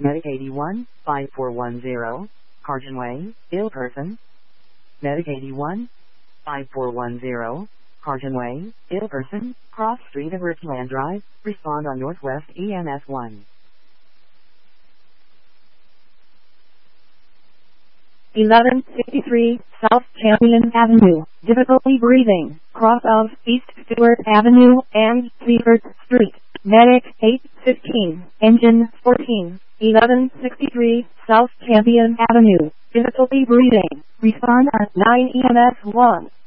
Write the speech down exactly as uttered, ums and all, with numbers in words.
Medic eighty-one, five four one zero, Carson Way, ill person. Medic eighty-one, five four one zero, Carson Way, ill person, cross street of Richland Drive, respond on Northwest E M S one. eleven sixty-three South Champion Avenue, difficulty breathing, cross of East Stewart Avenue and Seaford Street. Medic eight fifteen, engine fourteen, eleven sixty-three South Champion Avenue, difficulty breathing, respond on nine E M S one.